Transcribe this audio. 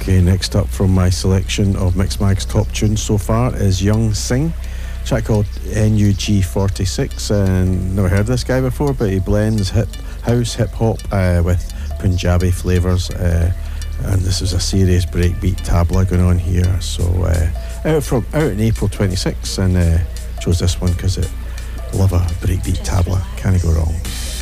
Okay, next up from my selection of Mixmag's top tunes so far is Young Singh, a track called NUG46, and never heard of this guy before, but he blends house, hip-hop with Punjabi flavours, and this is a serious breakbeat tabla going on here, so out in April 26, and chose this one because I love a breakbeat tabla, can't go wrong.